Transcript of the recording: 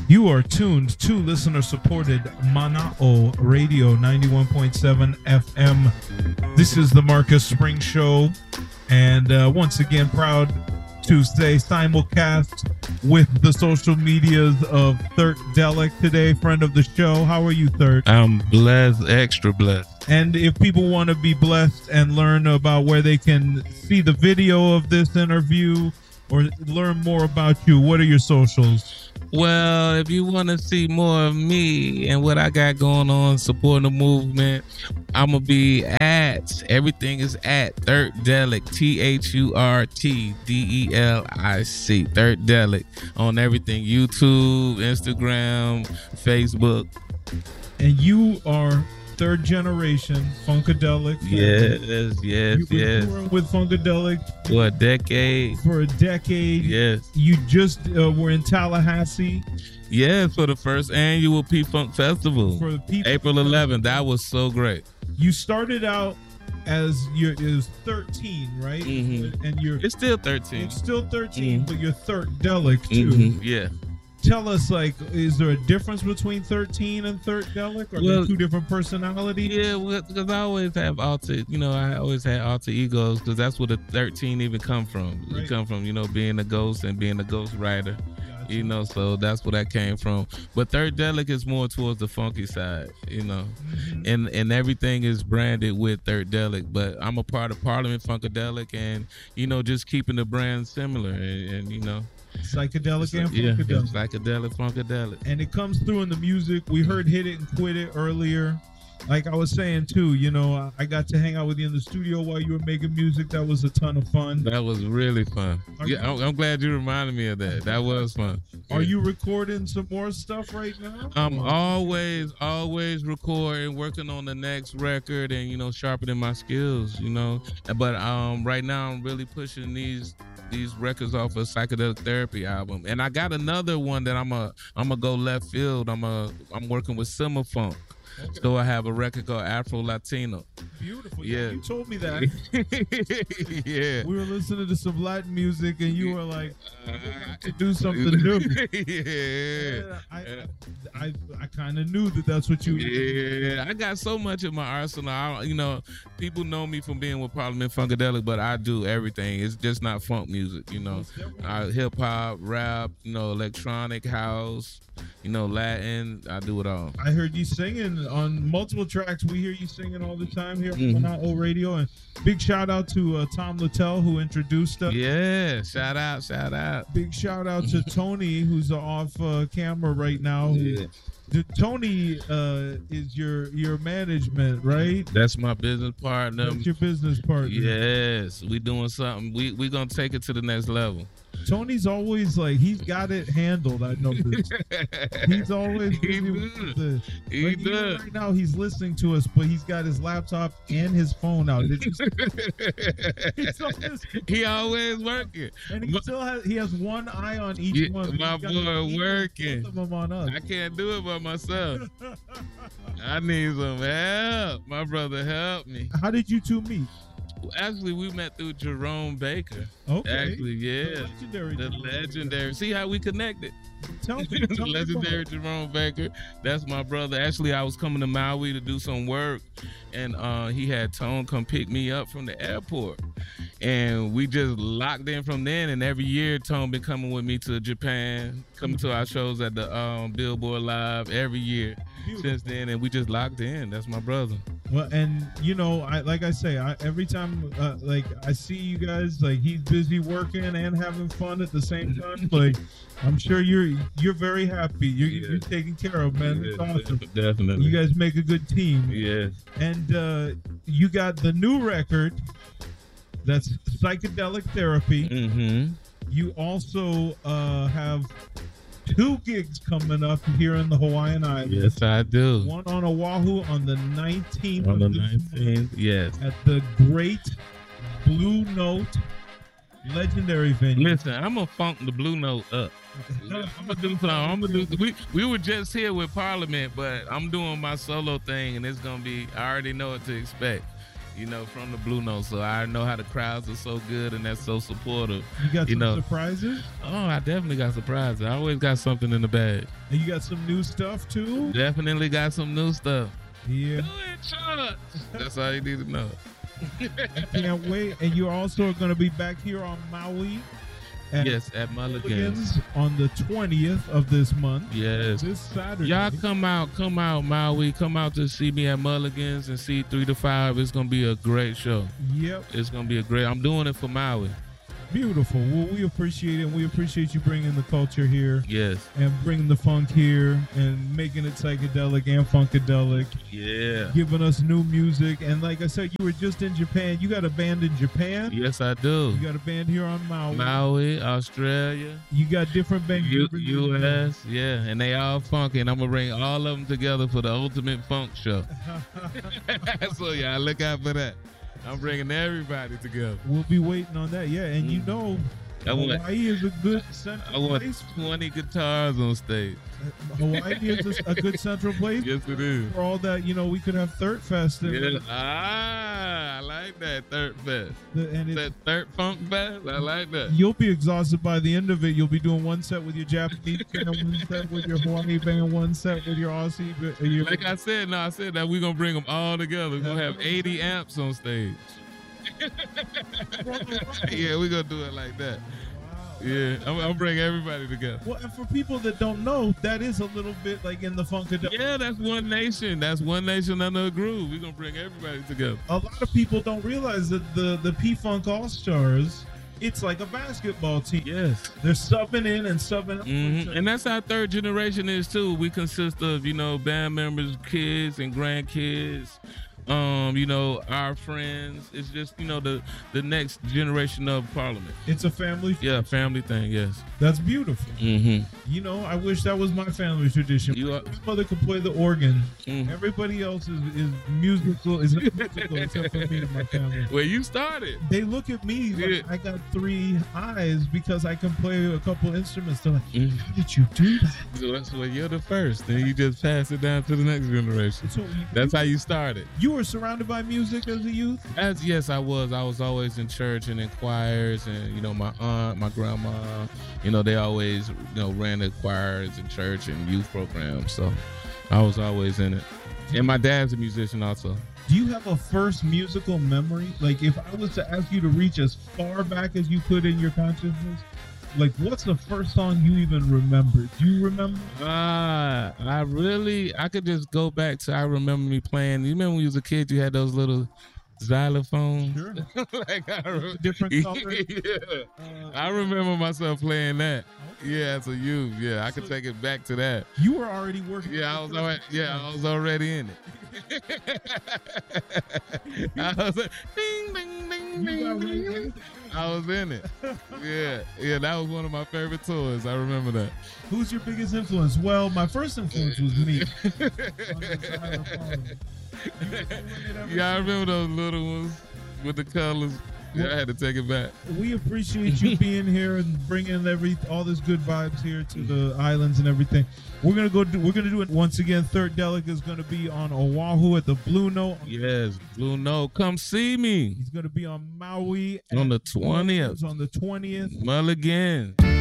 You are tuned to listener-supported Mana'o Radio 91.7 FM. This is the Marcus Spring Show, and once again, proud to say simulcast with the social medias of Third Delic today, friend of the show. How are you, Third? I'm blessed, extra blessed. And if people want to be blessed and learn about where they can see the video of this interview or learn more about you, what are your socials? Well, if you want to see more of me and what I got going on supporting the movement, I'm going to be everything is at Third Delic, THURTDELIC, Third Delic, on everything, YouTube, Instagram, Facebook. And you are third generation Funkadelic. Yes. You've been touring with Funkadelic for a decade. Yes. You just were in Tallahassee. Yeah, for the first annual P-Funk Festival. For the April 11th. That was so great. You started out as it was 13, right? Mm-hmm. And it's still 13. It's still 13, but you're Third Delic too. Mm-hmm. Yeah. Tell us, is there a difference between 13 and Third Delic? Are they two different personalities? Yeah, because I always have I always had alter egos, because that's where the 13 even come from. Right. It come from, being a ghost and being a ghost writer. Gotcha. So that's where that came from. But Third Delic is more towards the funky side, mm-hmm. and everything is branded with Third Delic. But I'm a part of Parliament Funkadelic, and just keeping the brand similar, and psychedelic and funkadelic. Yeah, psychedelic, funkadelic. And it comes through in the music. We heard Hit It and Quit It earlier. Like I was saying too, I got to hang out with you in the studio while you were making music. That was a ton of fun. That was really fun. I'm glad you reminded me of that. That was fun. Are you recording some more stuff right now? I'm always recording, working on the next record, and sharpening my skills. But right now I'm really pushing these records off a psychedelic therapy album, and I got another one that I'm a go left field. I'm working with Simmer Funk. Okay. So I have a record called Afro Latino. Beautiful. Yeah, you told me that. Yeah. We were listening to some Latin music, and you were like, to do something new. Yeah. I kind of knew that that's what you. Yeah. I got so much in my arsenal. People know me from being with Parliament Funkadelic, but I do everything. It's just not funk music. Hip hop, rap, electronic house. Latin, I do it all. I heard you singing on multiple tracks. We hear you singing all the time here on Mana'o Radio. And big shout out to Tom Littell, who introduced us. Yeah, shout out. Big shout out to Tony, who's off camera right now. Yeah. Tony is your management, right? That's my business partner. That's your business partner. Yes, we doing something. We gonna take it to the next level. Tony's always he's got it handled. I know this. He's always he does. Right now he's listening to us, but he's got his laptop and his phone out. He always working, and he has one eye on each one. My boy working. Both of them on us. I can't do it by myself. I need some help. My brother helped me. How did you two meet? Actually, we met through Jerome Baker. Okay. Actually, yeah. The legendary. See how we connected? Tell me. The legendary Jerome Baker. That's my brother. Actually, I was coming to Maui to do some work, and he had Tone come pick me up from the airport. And we just locked in from then, and every year Tone been coming with me to Japan, coming to our shows at the Billboard Live every year. Beautiful. Since then, and we just locked in. That's my brother. Well, and every time I see you guys, he's busy working and having fun at the same time. I'm sure you're very happy. You're taken care of, man. It's awesome. Definitely. You guys make a good team. Yes. And you got the new record. That's Psychedelic Therapy. Mm-hmm. You also have 2 gigs coming up here in the Hawaiian Islands. Yes, I do. One on Oahu on the 19th. On the 19th, yes. At the Great Blue Note legendary venue. Listen, I'm gonna funk the Blue Note up. I'm gonna do something. We were just here with Parliament, but I'm doing my solo thing, and it's gonna be. I already know what to expect. from the Blue Note. So I know how the crowds are so good and that's so supportive. You got some surprises? Oh, I definitely got surprises. I always got something in the bag. And you got some new stuff too? Definitely got some new stuff. Yeah. Do it, Chuck. That's all you need to know. I can't wait. And you're also going to be back here on Maui. At Mulligan's on the 20th of this month. Yes. This Saturday. Y'all come out, Maui. Come out to see me at Mulligan's and see 3 to 5. It's going to be a great show. Yep. It's going to be I'm doing it for Maui. Beautiful. Well, we appreciate it. We appreciate you bringing the culture here. Yes. And bringing the funk here and making it psychedelic and funkadelic. Yeah. Giving us new music. And like I said, you were just in Japan. You got a band in Japan? Yes, I do. You got a band here on Maui. Maui, Australia. You got different bands. U.S., yeah. And they all funky. And I'm going to bring all of them together for the ultimate funk show. So, y'all look out for that. I'm bringing everybody together. We'll be waiting on that, yeah. And Hawaii is a good central place. 20 guitars on stage. Hawaii is a good central place. Yes, it is. For all that, we could have Third Fest. I like that Third Fest. That Third Funk Fest, I like that. You'll be exhausted by the end of it. You'll be doing one set with your Japanese band, one set with your Hawaii band, one set with your Aussie. Like I said that we're going to bring them all together. We're going to have 80 amps on stage. Yeah, we're going to do it like that. Yeah, I'm bringing everybody together. Well, and for people that don't know, that is a little bit like in the funkadelic. Yeah, that's one nation. That's one nation under a groove. We're going to bring everybody together. A lot of people don't realize that the P-Funk All-Stars, it's like a basketball team. Yes. They're subbing in and subbing out. Mm-hmm. And that's how third generation is, too. We consist of, band members, kids, and grandkids. Our friends. It's just, the next generation of Parliament. It's a family. Yeah, family thing, yes. That's beautiful. Mm-hmm. I wish that was my family tradition. My mother could play the organ. Mm-hmm. Everybody else is musical, except for me and my family. Well, you started. They look at me like I got 3 eyes because I can play a couple instruments. They're like, how did you do that? So you're the first. Then you just pass it down to the next generation. That's how you started. You were surrounded by music as a youth? Yes, I was. I was always in church and in choirs, and my aunt, my grandma, they always ran the choirs in church and youth programs. So I was always in it. And my dad's a musician also. Do you have a first musical memory? Like if I was to ask you to reach as far back as you could in your consciousness, like what's the first song you even remember? Do you remember? I could just go back to, I remember me playing. You remember when you was a kid, you had those little xylophones? Sure. Different colors? Yeah. I remember myself playing that. Okay. Yeah, as a youth. Yeah, I could take it back to that. You were already working. Yeah, I was already in it. I was like, ding, ding, ding, ding, ding. I was in it. Yeah, that was one of my favorite tours. I remember that. Who's your biggest influence? Well, my first influence was me. Yeah, I remember those little ones with the colors. Yeah, I had to take it back. We appreciate you being here and bringing all this good vibes here to the islands and everything. We're gonna do it once again. Third Delic is gonna be on Oahu at the Blue Note. Yes, Blue Note. Come see me. He's gonna be on Maui on the 20th. On the 20th. Mulligan.